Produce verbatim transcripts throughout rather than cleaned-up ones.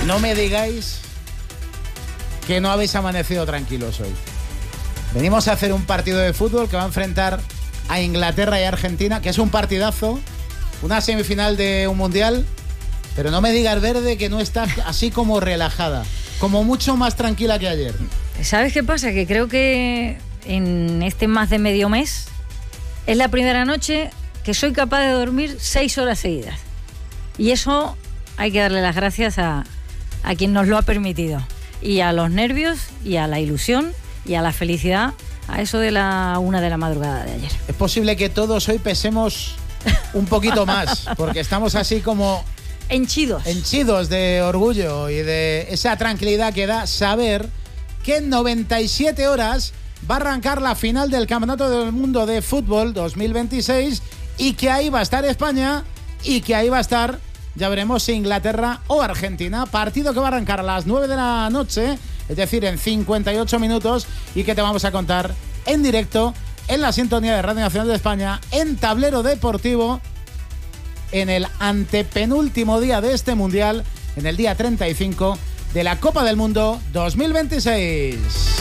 No me digáis que no habéis amanecido tranquilos hoy. Venimos a hacer un partido de fútbol que va a enfrentar a Inglaterra y Argentina, que es un partidazo, una semifinal de un mundial, pero no me digas, Verde, que no está así como relajada, como mucho más tranquila que ayer. ¿Sabes qué pasa? Que creo que en este más de medio mes es la primera noche que soy capaz de dormir seis horas seguidas. Y eso hay que darle las gracias a, a quien nos lo ha permitido. Y a los nervios, y a la ilusión, y a la felicidad, a eso de la una de la madrugada de ayer. Es posible que todos hoy pesemos un poquito más, porque estamos así como... Henchidos. Henchidos de orgullo y de esa tranquilidad que da saber que en noventa y siete horas va a arrancar la final del Campeonato del Mundo de Fútbol dos mil veintiséis y que ahí va a estar España y que ahí va a estar, ya veremos, si Inglaterra o Argentina. Partido que va a arrancar a las nueve de la noche, es decir, en cincuenta y ocho minutos, y que te vamos a contar en directo en la sintonía de Radio Nacional de España, en Tablero Deportivo, en el antepenúltimo día de este Mundial, en el día treinta y cinco de la Copa del Mundo dos mil veintiséis.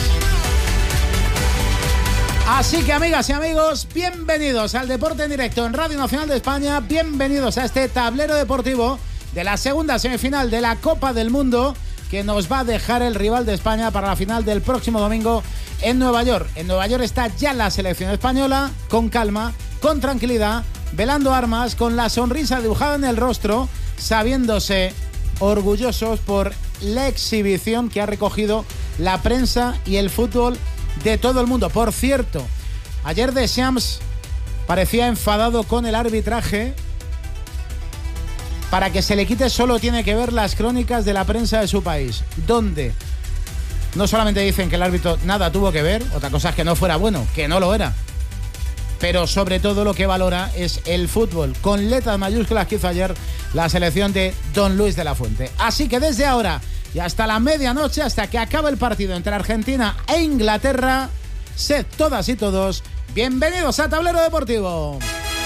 Así que, amigas y amigos, bienvenidos al Deporte en Directo en Radio Nacional de España, bienvenidos a este tablero deportivo de la segunda semifinal de la Copa del Mundo, que nos va a dejar el rival de España para la final del próximo domingo en Nueva York. En Nueva York está ya la selección española, con calma, con tranquilidad, velando armas, con la sonrisa dibujada en el rostro, sabiéndose orgullosos por la exhibición que ha recogido la prensa y el fútbol de todo el mundo. Por cierto, ayer Deschamps parecía enfadado con el arbitraje. Para que se le quite solo tiene que ver las crónicas de la prensa de su país, donde no solamente dicen que el árbitro nada tuvo que ver, otra cosa es que no fuera bueno, que no lo era, pero sobre todo lo que valora es el fútbol, con letras mayúsculas que hizo ayer la selección de Don Luis de la Fuente. Así que desde ahora y hasta la medianoche, hasta que acabe el partido entre Argentina e Inglaterra, sed todas y todos bienvenidos a Tablero Deportivo.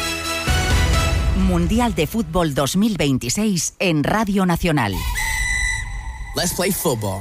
Mundial de Fútbol dos mil veintiséis en Radio Nacional. Let's play football.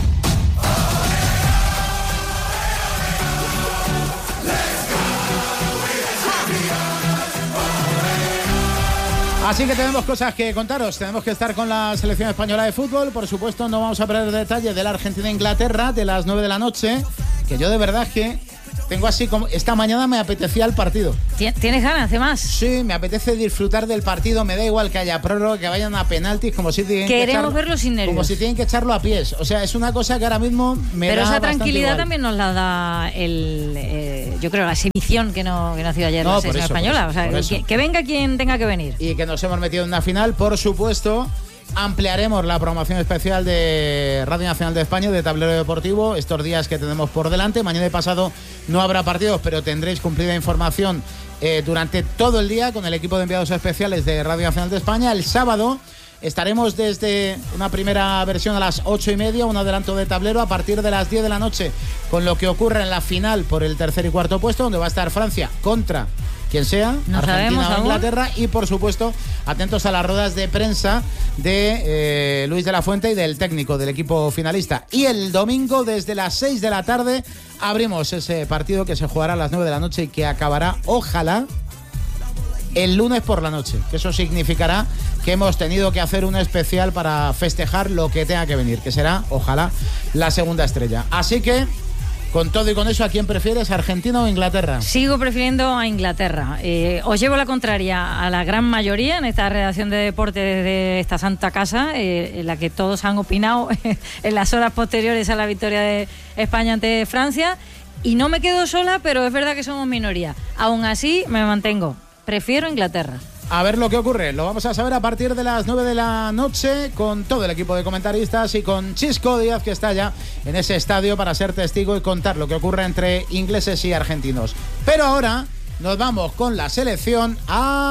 Así que tenemos cosas que contaros, tenemos que estar con la selección española de fútbol, por supuesto no vamos a perder detalle de la Argentina-Inglaterra de las nueve de la noche, que yo de verdad que tengo así como... Esta mañana me apetecía el partido. ¿Tienes ganas de más? Sí, me apetece disfrutar del partido, me da igual que haya prórroga, que vayan a penaltis, como si tienen Queremos que echarlo, verlo sin nervios. Como si tienen que echarlo a pies. O sea, es una cosa que ahora mismo me Pero da esa tranquilidad igual. También nos la da el, eh, yo creo, la exhibición que, no, que nos dio ayer No, la por selección eso, española. por eso, o sea, por eso. que, que venga quien tenga que venir. Y que nos hemos metido en una final, por supuesto. Ampliaremos la programación especial de Radio Nacional de España, de Tablero Deportivo, estos días que tenemos por delante. Mañana y pasado no habrá partidos, pero tendréis cumplida información eh, durante todo el día con el equipo de enviados especiales de Radio Nacional de España. El sábado estaremos desde una primera versión a las ocho y media, un adelanto de tablero a partir de las diez de la noche, con lo que ocurre en la final por el tercer y cuarto puesto, donde va a estar Francia contra quien sea, no Argentina o Inglaterra, y por supuesto atentos a las ruedas de prensa de eh, Luis de la Fuente y del técnico del equipo finalista. Y el domingo desde las seis de la tarde abrimos ese partido que se jugará a las nueve de la noche y que acabará, ojalá, el lunes por la noche, que eso significará que hemos tenido que hacer un especial para festejar lo que tenga que venir, que será, ojalá, la segunda estrella. Así que, con todo y con eso, ¿a quién prefieres, Argentina o Inglaterra? Sigo prefiriendo a Inglaterra. Eh, os llevo la contraria a la gran mayoría en esta redacción de deporte desde esta santa casa, eh, en la que todos han opinado en las horas posteriores a la victoria de España ante Francia. Y no me quedo sola, pero es verdad que somos minoría. Aún así, me mantengo. Prefiero Inglaterra. A ver lo que ocurre, lo vamos a saber a partir de las nueve de la noche con todo el equipo de comentaristas y con Chisco Díaz, que está ya en ese estadio para ser testigo y contar lo que ocurre entre ingleses y argentinos. Pero ahora nos vamos con la selección a...